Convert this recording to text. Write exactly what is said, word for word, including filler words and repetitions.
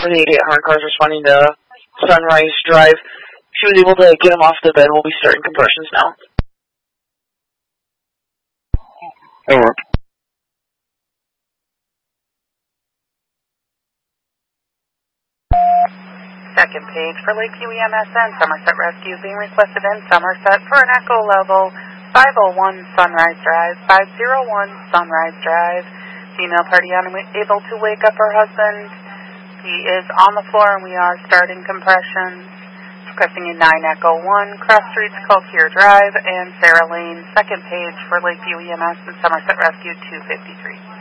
for the eighty-eight hundred cars responding to Sunrise Drive. She was able to get him off the bed. We'll be starting compressions now. Over. Second page for Lakeview E M S and Somerset Rescue being requested in Somerset for an echo level five oh one Sunrise Drive, five oh one Sunrise Drive. Female party unable to wake up her husband. He is on the floor and we are starting compressions. Requesting a nine Echo one, Cross Streets, Colquier Drive, and Sarah Lane. Second page for Lakeview E M S and Somerset Rescue two fifty-three.